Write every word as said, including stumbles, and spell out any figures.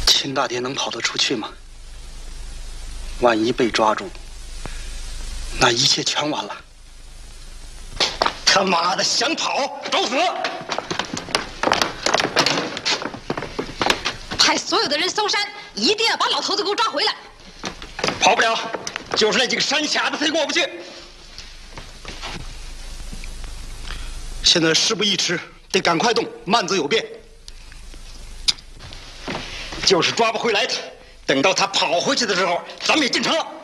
秦大爹能跑得出去吗？万一被抓住，那一切全完了。 他妈的，想跑找死！ 派所有的人搜山，一定要把老头子给我抓回来。 跑不了，就是那几个山卡子，他也过不去。 现在事不宜迟，得赶快动，慢则有变。 就是抓不回来他，等到他跑回去的时候，咱们也进城了。